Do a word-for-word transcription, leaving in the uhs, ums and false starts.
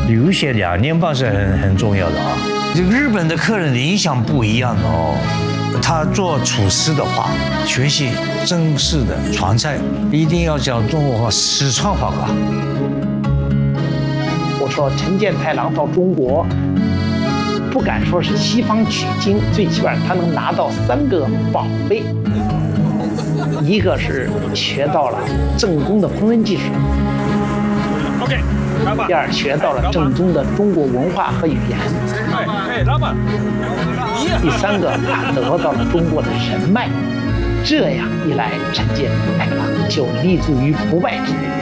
留学两年半是很很重要的啊。这个日本的客人的影响不一样的哦。他做厨师的话，学习正式的传菜，一定要讲中国话，四川话啊。 我说陈建太郎到中国，不敢说是西方取经，最起码他能拿到三个宝贝，一个是学到了正宗的烹饪技术。 OK。 第二，学到了正宗的中国文化和语言。 哎，老板。 第三个，他得到了中国的人脉。这样一来，陈建太郎就立足于不败之地。